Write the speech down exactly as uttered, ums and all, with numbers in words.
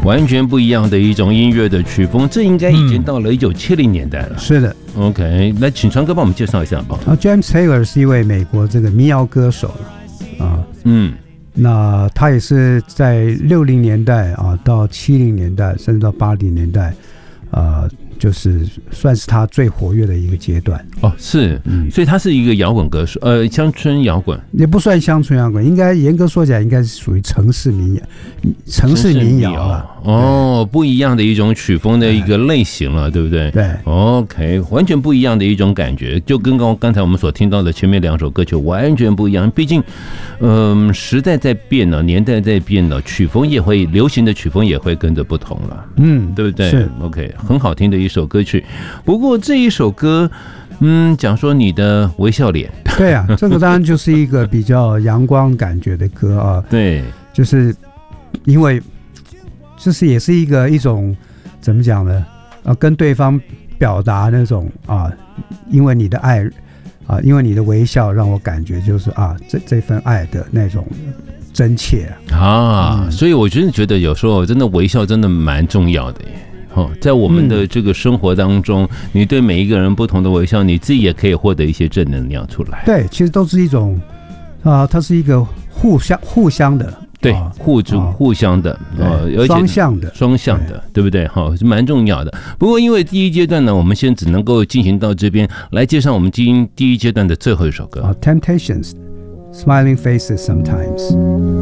完全不一样的一种音乐的曲风，这应该已经到了一九七零年代了。 嗯、是的 ，OK， 来请川哥帮我们介绍一下吧。 啊 ，James Taylor 是一位美国这个民谣歌手啊，嗯，那他也是在六零年代啊到七零年代，甚至到八零年代，啊。就是算是他最活跃的一个阶段哦，是，嗯，所以他是一个摇滚歌手，呃，乡村摇滚也不算乡村摇滚，应该严格说起来，应该是属于城市民谣，城市民谣了。 哦，不一样的一种曲风的一个类型了，对不对？ 对 ，OK， 完全不一样的一种感觉，就跟刚刚才我们所听到的前面两首歌曲完全不一样。毕竟，嗯、呃，时代在变了，年代在变了，曲风也会流行的曲风也会跟着不同了，嗯，对不对？ 是 OK， 很好听的一首歌曲。不过这一首歌，嗯，讲说你的微笑脸， 对啊，这个当然就是一个比较阳光感觉的歌啊， 对， 就是因为。就是也是一个一种怎么讲呢？呃，跟对方表达那种啊，因为你的爱啊，因为你的微笑让我感觉就是啊，这这份爱的那种真切啊。 啊嗯、所以我真的觉得有时候真的微笑真的蛮重要的耶。哦，在我们的这个生活当中，嗯、你对每一个人不同的微笑，你自己也可以获得一些正能量出来。 对，其实都是一种啊，它是一个互相互相的。 对，互助、哦、互相的， 呃，双向的， 双向的， 对, 对不对？哈，是蛮重要的。不过，因为第一阶段呢，我们现在只能够进行到这边，来介绍我们今第一阶段的最后一首歌。 啊 ，Temptations，Smiling Faces Sometimes。